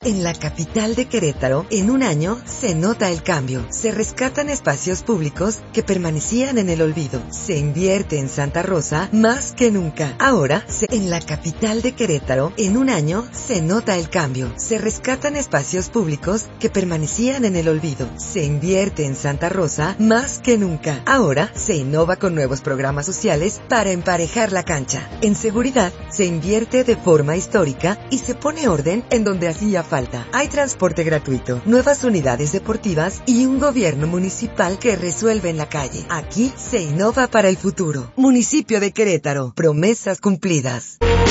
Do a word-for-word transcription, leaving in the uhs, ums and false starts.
En la capital de Querétaro, en un año, se nota el cambio. Se rescatan espacios públicos que permanecían en el olvido. Se invierte en Santa Rosa más que nunca. Ahora, se... en la capital de Querétaro, en un año, se nota el cambio. Se rescatan espacios públicos que permanecían en el olvido. Se invierte en Santa Rosa más que nunca. Ahora, se innova con nuevos programas sociales para emparejar la cancha. En seguridad, se invierte de forma histórica y se pone orden en donde hacía falta. Hay transporte gratuito, nuevas unidades deportivas y un gobierno municipal que resuelve en la calle. Aquí se innova para el futuro. Municipio de Querétaro. Promesas cumplidas.